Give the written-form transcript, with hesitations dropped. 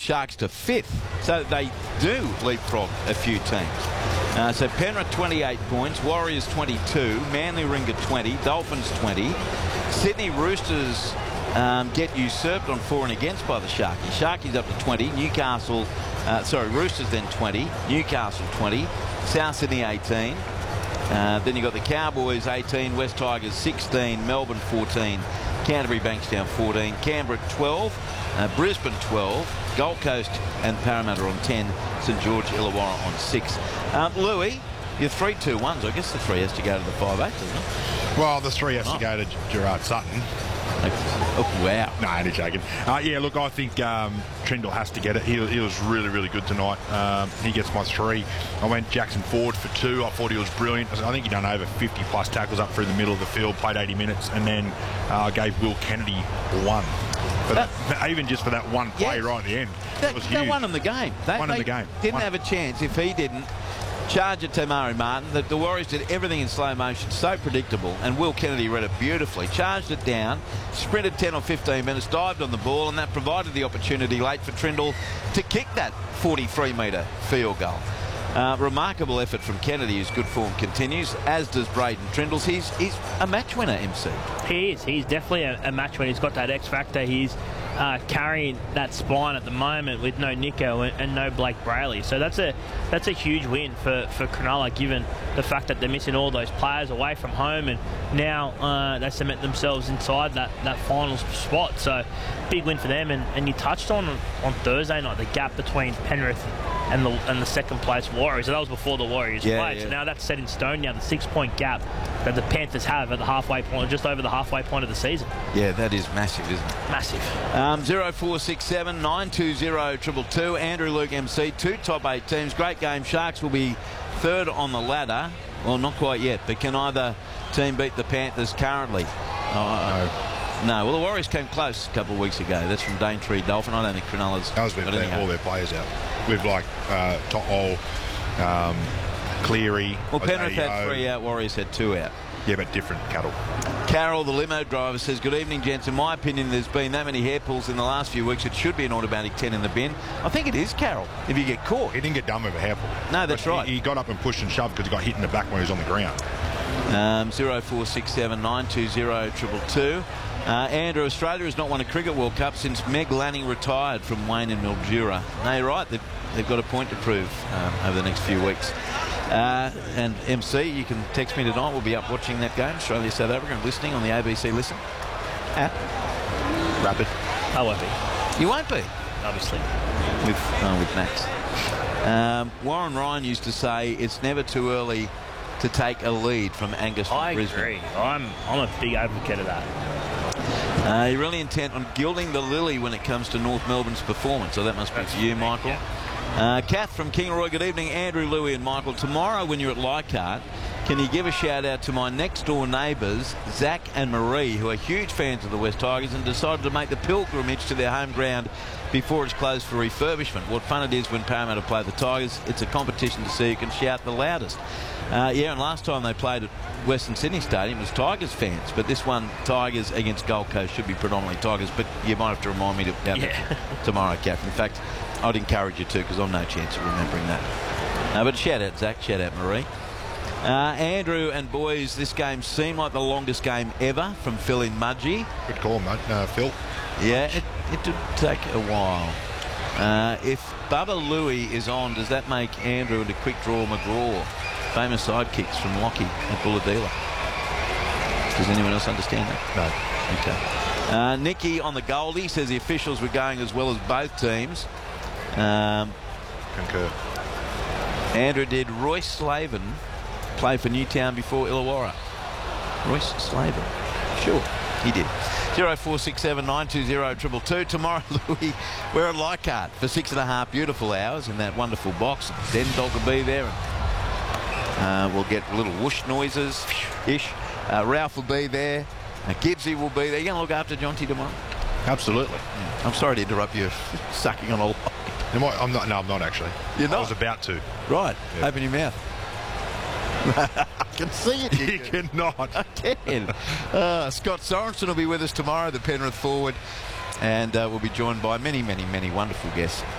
Sharks to 5th, so they do leapfrog a few teams. So Penrith 28 points, Warriors 22, Manly Ringer 20, Dolphins 20. Sydney Roosters get usurped on for and against by the Sharkies. Sharkies up to 20, Roosters then 20, Newcastle 20, South Sydney 18. Then you've got the Cowboys 18, West Tigers 16, Melbourne 14, Canterbury Bankstown 14, Canberra 12, Brisbane 12, Gold Coast and Parramatta on 10, St George Illawarra on 6. Louis, your 3-2-1s, I guess the 3 has to go to the 5-8, doesn't it? Well, the 3 has to go to Gerard Sutton. Oh, wow. No, only joking. Yeah, look, I think Trindle has to get it. He was really, really good tonight. He gets my 3. I went Jackson Ford for 2. I thought he was brilliant. I think he done over 50-plus tackles up through the middle of the field, played 80 minutes, and then gave Will Kennedy 1. But even just for that one play right at the end, it was huge. They won him the game. They didn't have a chance if he didn't charge at Tamari Martin. The Warriors did everything in slow motion, so predictable, and Will Kennedy read it beautifully. Charged it down, sprinted 10 or 15 minutes, dived on the ball, and that provided the opportunity late for Trindle to kick that 43-metre field goal. Remarkable effort from Kennedy, whose good form continues, as does Braden Trindles. He's a match winner, MC. He is. He's definitely a match winner. He's got that X factor. He's carrying that spine at the moment with no Nico and no Blake Brayley. So that's a huge win for Cronulla, given the fact that they're missing all those players away from home, and now they cement themselves inside that final spot. So big win for them. And you touched on Thursday night the gap between Penrith and the second place Warriors. So that was before the Warriors played. Yeah. So now that's set in stone now, the 6-point gap that the Panthers have at the halfway point, just over the halfway point of the season. Yeah, that is massive, isn't it? Massive. 0467 920 222. Andrew, Luke, MC, 2 top 8 teams. Great game. Sharks will be 3rd on the ladder. Well, not quite yet, but can either team beat the Panthers currently? No. Well, the Warriors came close a couple of weeks ago. That's from Daintree Dolphin. I don't think Cronulla's got all their players out. With like To'o, Cleary. Well, Penrith had 3 out, Warriors had 2 out. Yeah, but different cattle. Carol, the limo driver, says, good evening, gents. In my opinion, there's been that many hair pulls in the last few weeks. It should be an automatic 10 in the bin. I think it is, Carol, if you get caught. He didn't get done with a hair pull. No, that's right. He got up and pushed and shoved because he got hit in the back when he was on the ground. 0467 920 222. Andrew, Australia has not won a Cricket World Cup since Meg Lanning retired from Wayne and Mildura. No, you're right. They've got a point to prove over the next few weeks. And MC, you can text me tonight. We'll be up watching that game, Australia-South Africa, and listening on the ABC Listen app. Rapid. I won't be. You won't be? Obviously. With Max. Warren Ryan used to say it's never too early to take a lead from Angus from Brisbane. I agree. I'm a big advocate of that. You're really intent on gilding the lily when it comes to North Melbourne's performance, so that must be for you, Michael. Kath from Kingaroy, good evening. Andrew, Louis and Michael. Tomorrow when you're at Leichhardt, can you give a shout out to my next door neighbours, Zach and Marie, who are huge fans of the West Tigers and decided to make the pilgrimage to their home ground before it's closed for refurbishment. What fun it is when Parramatta play the Tigers. It's a competition to see who can shout the loudest. Yeah, and last time they played at Western Sydney Stadium was Tigers fans, but this one, Tigers against Gold Coast, should be predominantly Tigers, but you might have to remind me about that tomorrow, Kath. In fact, I'd encourage you to, because I've no chance of remembering that. But shout out Zach, shout out Marie. Andrew and boys, this game seemed like the longest game ever from Phil in Mudgee. Good call, mate. Phil. Yeah, it did take a while. If Bubba Louie is on, does that make Andrew into quick draw McGraw? Famous sidekicks from Lockie at Bulladila. Does anyone else understand that? No. Okay. Nicky on the Goldie says the officials were going as well as both teams. Concur. Andrew, did Royce Slavin play for Newtown before Illawarra? Royce Slavin? Sure, he did. 0467 920 222. Tomorrow, Louis, we're at Leichhardt for 6.5 beautiful hours in that wonderful box. Den Dog will be there. And, we'll get little whoosh noises-ish. Ralph will be there. Gibbsy will be there. You're going to look after Jonty tomorrow? Absolutely. Yeah. I'm sorry to interrupt you sucking on a lot. I'm not. No, I'm not actually. You're not? I was about to. Right. Yeah. Open your mouth. I can see it. You cannot. I can. Scott Sorensen will be with us tomorrow, the Penrith forward, and we'll be joined by many, many, many wonderful guests.